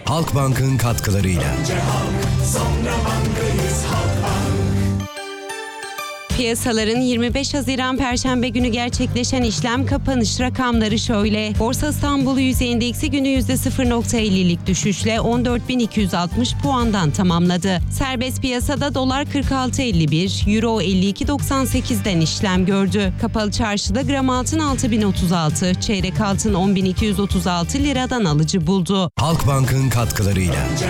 Halkbank'ın katkılarıyla. Piyasaların 25 Haziran Perşembe günü gerçekleşen işlem kapanış rakamları şöyle. Borsa İstanbul Yüz Endeksi günü %0.50'lik düşüşle 14.260 puandan tamamladı. Serbest piyasada dolar 46.51, euro 52.98'den işlem gördü. Kapalı çarşıda gram altın 6.036, çeyrek altın 10.236 liradan alıcı buldu. Halkbank'ın katkılarıyla.